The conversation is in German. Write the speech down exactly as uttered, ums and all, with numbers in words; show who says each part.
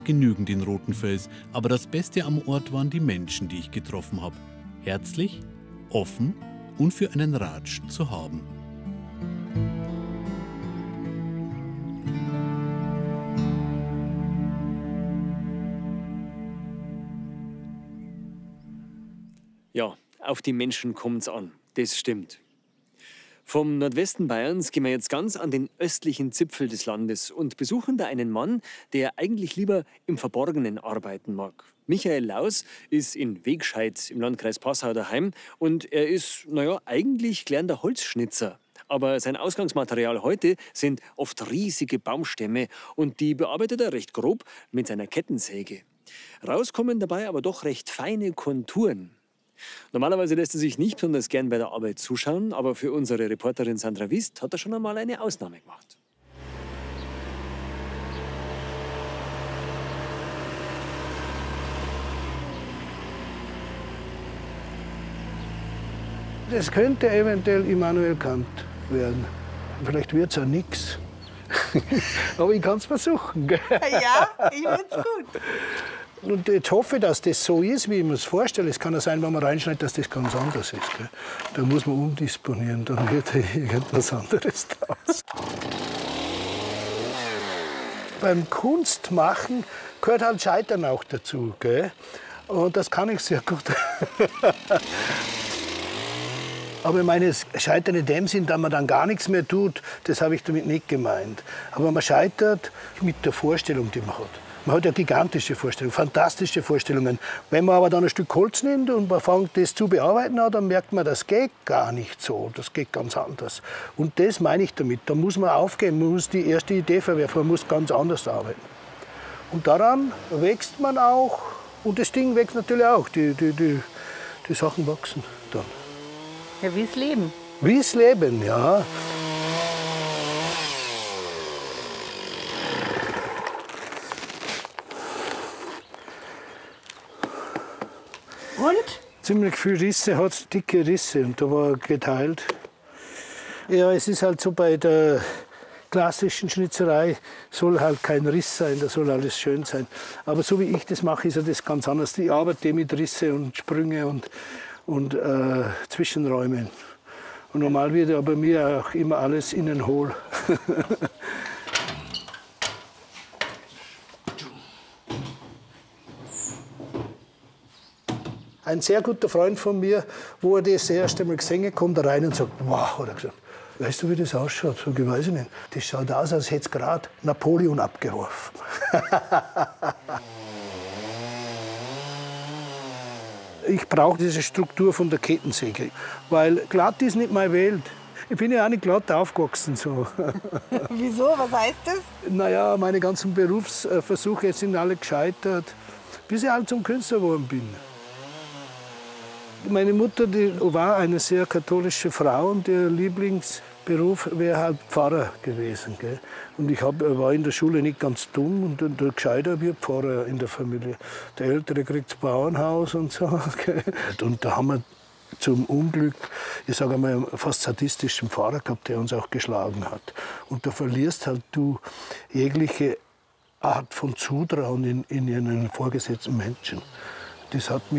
Speaker 1: genügend in Rothenfels, aber das Beste am Ort waren die Menschen, die ich getroffen habe. Herzlich, offen und für einen Ratsch zu haben.
Speaker 2: Ja, auf die Menschen kommt's an. Das stimmt. Vom Nordwesten Bayerns gehen wir jetzt ganz an den östlichen Zipfel des Landes und besuchen da einen Mann, der eigentlich lieber im Verborgenen arbeiten mag. Michael Laus ist in Wegscheid im Landkreis Passau daheim und er ist, naja, eigentlich gelernter Holzschnitzer. Aber sein Ausgangsmaterial heute sind oft riesige Baumstämme und die bearbeitet er recht grob mit seiner Kettensäge. Rauskommen dabei aber doch recht feine Konturen. Normalerweise lässt er sich nicht besonders gern bei der Arbeit zuschauen, aber für unsere Reporterin Sandra Wist hat er schon einmal eine Ausnahme gemacht.
Speaker 3: Das könnte eventuell Immanuel Kant werden. Vielleicht wird es auch nichts. Aber ich kann es versuchen. Gell?
Speaker 4: Ja, ich finde es gut.
Speaker 3: Und ich hoffe, dass das so ist, wie ich mir es vorstelle. Es kann ja sein, wenn man reinschneidet, dass das ganz anders ist. Gell? Da muss man umdisponieren, dann wird irgendwas anderes draus. Beim Kunstmachen gehört halt Scheitern auch dazu. Gell? Und das kann ich sehr gut. Aber ich meine, es Scheitern in dem Sinn, dass man dann gar nichts mehr tut, das habe ich damit nicht gemeint. Aber man scheitert mit der Vorstellung, die man hat. Man hat ja gigantische Vorstellungen, fantastische Vorstellungen. Wenn man aber dann ein Stück Holz nimmt und man fängt das zu bearbeiten an, dann merkt man, das geht gar nicht so, das geht ganz anders. Und das meine ich damit. Da muss man aufgeben, man muss die erste Idee verwerfen, man muss ganz anders arbeiten. Und daran wächst man auch und das Ding wächst natürlich auch. Die, die, die, die Sachen wachsen dann.
Speaker 4: Ja, wie's Leben.
Speaker 3: Wie's Leben, ja.
Speaker 4: Und?
Speaker 3: Ziemlich viele Risse hat es, dicke Risse, und da war geteilt. Ja, es ist halt so, bei der klassischen Schnitzerei soll halt kein Riss sein, da soll alles schön sein. Aber so wie ich das mache, ist ja das ganz anders. Ich arbeite mit Risse und Sprünge und, und äh, Zwischenräumen. Und normal wird ja bei mir auch immer alles innen hohl. Ein sehr guter Freund von mir, wo er das erste Mal gesehen hat, kommt da rein und sagt, wow, hat er gesagt, weißt du, wie das ausschaut? Sag ich, weiß ich nicht. Das schaut aus, als hätte es gerade Napoleon abgeworfen. Ich brauche diese Struktur von der Kettensäge, weil glatt ist nicht meine Welt. Ich bin ja auch nicht glatt aufgewachsen. So.
Speaker 4: Wieso? Was heißt das?
Speaker 3: Naja, meine ganzen Berufsversuche sind alle gescheitert, bis ich halt zum Künstler geworden bin. Meine Mutter, die war eine sehr katholische Frau und ihr Lieblingsberuf wäre halt Pfarrer gewesen. Gell? Und ich hab, war in der Schule nicht ganz dumm und, und der Gescheiter wie Pfarrer in der Familie. Der Ältere kriegt das Bauernhaus und so. Gell? Und da haben wir zum Unglück, ich sage einmal, einen fast sadistischen Pfarrer gehabt, der uns auch geschlagen hat. Und da verlierst halt du jegliche Art von Zutrauen in, in einen vorgesetzten Menschen. Das hat mich